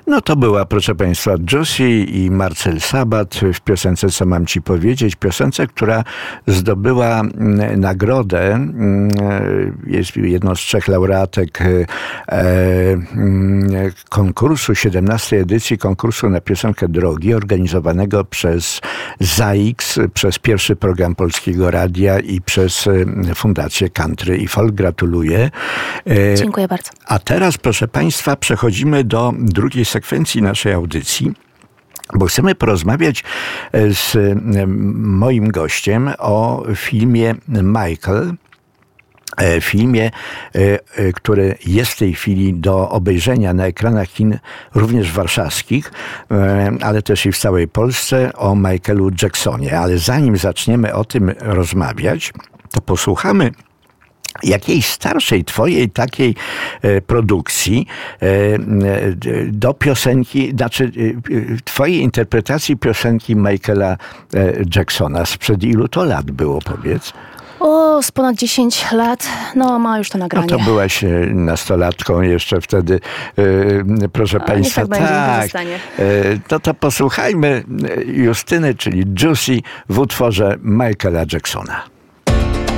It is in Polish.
No to była, proszę Państwa, Juicy i Marcel Sabat w piosence Co mam ci powiedzieć? Piosence, która zdobyła nagrodę. Jest jedną z 3 laureatek konkursu, 17. edycji konkursu na piosenkę Drogi, organizowanego przez ZAIX, przez pierwszy program Polskiego Radia i przez Fundację Country i Folk. Gratuluję. Dziękuję bardzo. A teraz, proszę Państwa, przechodzimy do drugiej sekwencji naszej audycji, bo chcemy porozmawiać z moim gościem o filmie Michael. Filmie, który jest w tej chwili do obejrzenia na ekranach kin, również warszawskich, ale też i w całej Polsce, o Michaelu Jacksonie. Ale zanim zaczniemy o tym rozmawiać, to posłuchamy jakiejś starszej twojej takiej produkcji do piosenki, znaczy twojej interpretacji piosenki Michaela Jacksona. Sprzed ilu to lat było, powiedz? Z ponad 10 lat, ma już to nagranie. No to byłaś nastolatką jeszcze wtedy, proszę Państwa. Niech tak będzie, to posłuchajmy Justyny, czyli Juicy w utworze Michaela Jacksona.